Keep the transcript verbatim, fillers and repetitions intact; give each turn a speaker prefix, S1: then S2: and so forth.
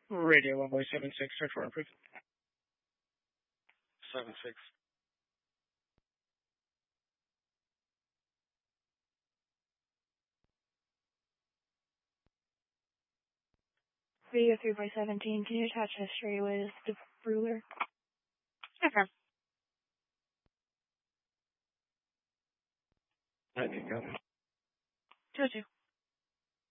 S1: Radio one boy seven six, search for approved.
S2: Seven six.
S3: Video three by seventeen, can you attach history with the ruler?
S1: Okay.
S2: I can go.
S1: Two two.